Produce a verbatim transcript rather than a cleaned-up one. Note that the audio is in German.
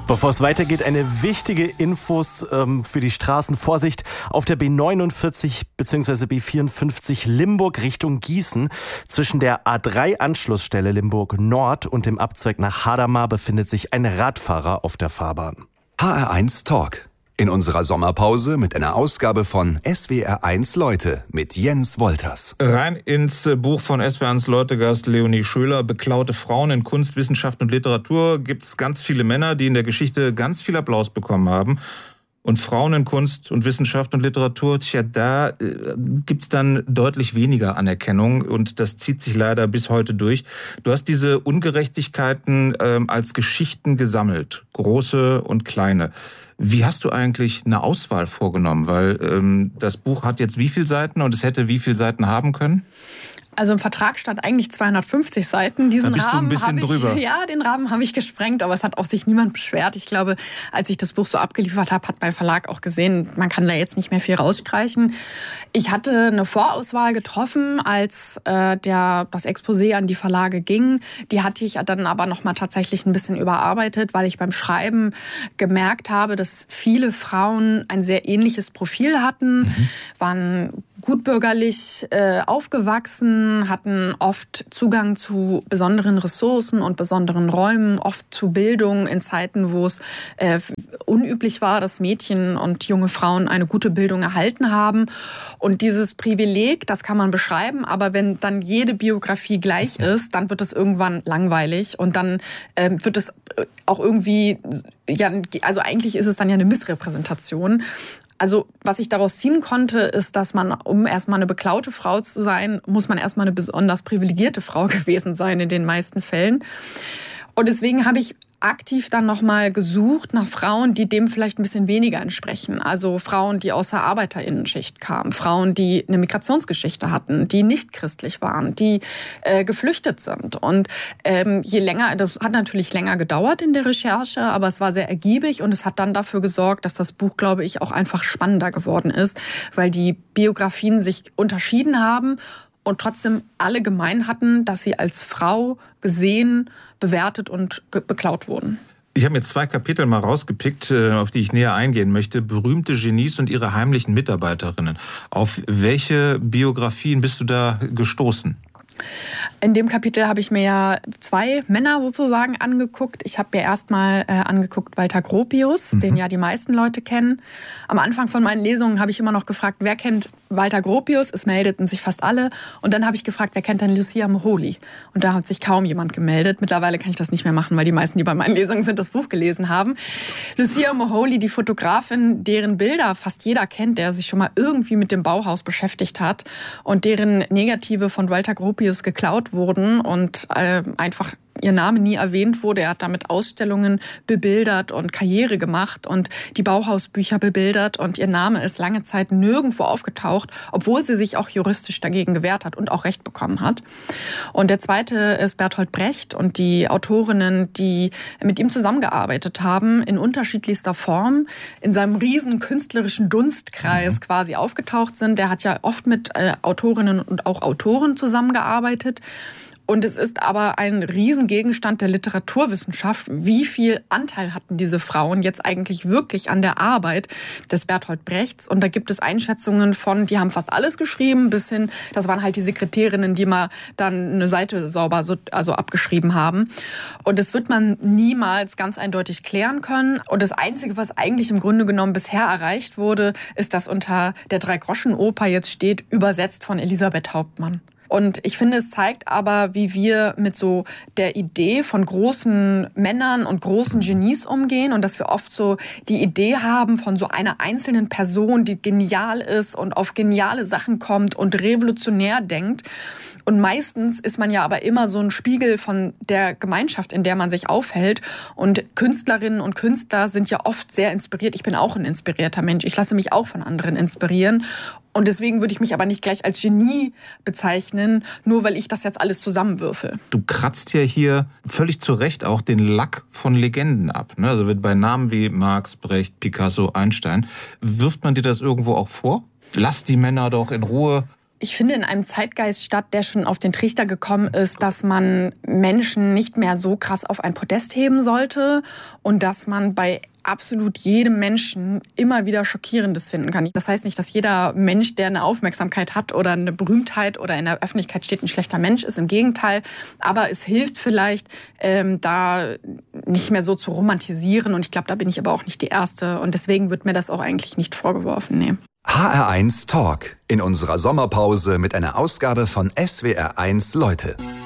Bevor es weitergeht, eine wichtige Infos ähm, für die Straßen. Vorsicht, auf der B neunundvierzig bzw. B vierundfünfzig Limburg Richtung Gießen. Zwischen der A drei Anschlussstelle Limburg Nord und dem Abzweig nach Hadamar befindet sich ein Radfahrer auf der Fahrbahn. H R eins Talk. In unserer Sommerpause mit einer Ausgabe von S W R eins Leute mit Jens Wolters. Rein ins Buch von S W R eins Leute-Gast Leonie Schöler. Beklaute Frauen in Kunst, Wissenschaft und Literatur. Gibt es ganz viele Männer, die in der Geschichte ganz viel Applaus bekommen haben. Und Frauen in Kunst und Wissenschaft und Literatur, tja, da äh, gibt es dann deutlich weniger Anerkennung. Und das zieht sich leider bis heute durch. Du hast diese Ungerechtigkeiten äh, als Geschichten gesammelt. Große und kleine. Wie hast du eigentlich eine Auswahl vorgenommen? Weil ähm, das Buch hat jetzt wie viele Seiten und es hätte wie viele Seiten haben können? Also im Vertrag stand eigentlich zweihundertfünfzig Seiten. Diesen da bist Rahmen du ein bisschen ich, drüber. Ja, den Rahmen habe ich gesprengt, aber es hat auch sich niemand beschwert. Ich glaube, als ich das Buch so abgeliefert habe, hat mein Verlag auch gesehen, man kann da jetzt nicht mehr viel rausstreichen. Ich hatte eine Vorauswahl getroffen, als äh, der, das Exposé an die Verlage ging. Die hatte ich dann aber noch mal tatsächlich ein bisschen überarbeitet, weil ich beim Schreiben gemerkt habe, dass viele Frauen ein sehr ähnliches Profil hatten, mhm. waren gutbürgerlich äh, aufgewachsen, hatten oft Zugang zu besonderen Ressourcen und besonderen Räumen, oft zu Bildung in Zeiten, wo es äh, unüblich war, dass Mädchen und junge Frauen eine gute Bildung erhalten haben. Und dieses Privileg, das kann man beschreiben, aber wenn dann jede Biografie gleich ist, dann wird es irgendwann langweilig und dann äh, wird es auch irgendwie, ja, also eigentlich ist es dann ja eine Missrepräsentation. Also was ich daraus ziehen konnte, ist, dass man, um erstmal eine beklaute Frau zu sein, muss man erstmal eine besonders privilegierte Frau gewesen sein in den meisten Fällen. Und deswegen habe ich aktiv dann nochmal gesucht nach Frauen, die dem vielleicht ein bisschen weniger entsprechen. Also Frauen, die aus der Arbeiterinnenschicht kamen, Frauen, die eine Migrationsgeschichte hatten, die nicht christlich waren, die äh, geflüchtet sind. Und ähm, je länger, das hat natürlich länger gedauert in der Recherche, aber es war sehr ergiebig und es hat dann dafür gesorgt, dass das Buch, glaube ich, auch einfach spannender geworden ist, weil die Biografien sich unterschieden haben und trotzdem alle gemein hatten, dass sie als Frau gesehen, bewertet und ge- beklaut wurden. Ich habe mir zwei Kapitel mal rausgepickt, auf die ich näher eingehen möchte. Berühmte Genies und ihre heimlichen Mitarbeiterinnen. Auf welche Biografien bist du da gestoßen? In dem Kapitel habe ich mir ja zwei Männer sozusagen angeguckt. Ich habe mir erstmal äh, angeguckt Walter Gropius, mhm. den ja die meisten Leute kennen. Am Anfang von meinen Lesungen habe ich immer noch gefragt, wer kennt Walter Gropius? Es meldeten sich fast alle. Und dann habe ich gefragt, wer kennt denn Lucia Moholy? Und da hat sich kaum jemand gemeldet. Mittlerweile kann ich das nicht mehr machen, weil die meisten, die bei meinen Lesungen sind, das Buch gelesen haben. Lucia Moholy, die Fotografin, deren Bilder fast jeder kennt, der sich schon mal irgendwie mit dem Bauhaus beschäftigt hat und deren Negative von Walter Gropius geklaut wurden und äh, einfach ihr Name nie erwähnt wurde. Er hat damit Ausstellungen bebildert und Karriere gemacht und die Bauhausbücher bebildert und ihr Name ist lange Zeit nirgendwo aufgetaucht, obwohl sie sich auch juristisch dagegen gewehrt hat und auch Recht bekommen hat. Und der zweite ist Bertolt Brecht und die Autorinnen, die mit ihm zusammengearbeitet haben, in unterschiedlichster Form, in seinem riesen künstlerischen Dunstkreis mhm. quasi aufgetaucht sind. Der hat ja oft mit äh, Autorinnen und auch Autoren zusammengearbeitet. Und es ist aber ein Riesengegenstand der Literaturwissenschaft. Wie viel Anteil hatten diese Frauen jetzt eigentlich wirklich an der Arbeit des Bertolt Brechts? Und da gibt es Einschätzungen von, die haben fast alles geschrieben, bis hin, das waren halt die Sekretärinnen, die mal dann eine Seite sauber so, also abgeschrieben haben. Und das wird man niemals ganz eindeutig klären können. Und das Einzige, was eigentlich im Grunde genommen bisher erreicht wurde, ist, dass unter der Drei-Groschen-Oper jetzt steht, übersetzt von Elisabeth Hauptmann. Und ich finde, es zeigt aber, wie wir mit so der Idee von großen Männern und großen Genies umgehen und dass wir oft so die Idee haben von so einer einzelnen Person, die genial ist und auf geniale Sachen kommt und revolutionär denkt. Und meistens ist man ja aber immer so ein Spiegel von der Gemeinschaft, in der man sich aufhält. Und Künstlerinnen und Künstler sind ja oft sehr inspiriert. Ich bin auch ein inspirierter Mensch. Ich lasse mich auch von anderen inspirieren. Und deswegen würde ich mich aber nicht gleich als Genie bezeichnen, nur weil ich das jetzt alles zusammenwürfel. Du kratzt ja hier völlig zu Recht auch den Lack von Legenden ab. Ne? Also bei Namen wie Marx, Brecht, Picasso, Einstein. Wirft man dir das irgendwo auch vor? Lass die Männer doch in Ruhe. Ich finde in einem Zeitgeist statt, der schon auf den Trichter gekommen ist, dass man Menschen nicht mehr so krass auf ein Podest heben sollte und dass man bei absolut jedem Menschen immer wieder Schockierendes finden kann. Das heißt nicht, dass jeder Mensch, der eine Aufmerksamkeit hat oder eine Berühmtheit oder in der Öffentlichkeit steht, ein schlechter Mensch ist. Im Gegenteil. Aber es hilft vielleicht, ähm, da nicht mehr so zu romantisieren. Und ich glaube, da bin ich aber auch nicht die Erste. Und deswegen wird mir das auch eigentlich nicht vorgeworfen. Nee. H R eins Talk in unserer Sommerpause mit einer Ausgabe von S W R eins Leute.